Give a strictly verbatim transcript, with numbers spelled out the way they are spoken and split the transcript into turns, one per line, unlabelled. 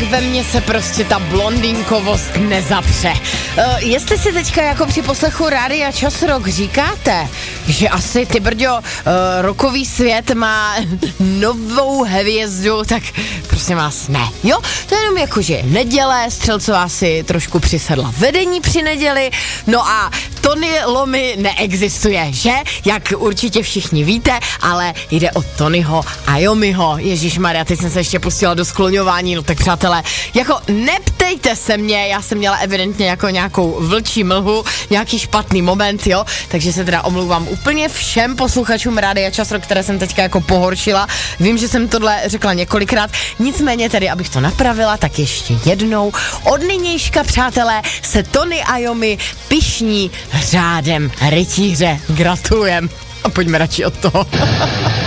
ve mně se prostě ta blondýnkovost nezapře. Uh, jestli si teďka jako při poslechu Rádia Čas Rock říkáte, že asi ty brďo, uh, rokový svět má novou hvězdu, tak prosím vás ne, jo? To je jenom jako, že je neděle, Střelcová si trošku přisedla vedení při neděli, no a Tony Lomy neexistuje, že? Jak určitě všichni víte, ale jde o Tonyho Iommiho. Ježišmarja, teď jsem se ještě pustila do skloňování, no tak přátelé, jako neptejte se mě, já jsem měla evidentně jako nějakou vlčí mlhu, nějaký špatný moment, jo, takže se teda omlouvám úplně všem posluchačům Rádia Čas Rock, které jsem teďka jako pohoršila. Vím, že jsem tohle řekla několikrát, nicméně tedy, abych to napravila, tak ještě jednou. Od nynějška, přátelé, se Tony Iommi pyšní řádem rytíře. Gratulujem. A pojďme radši od toho.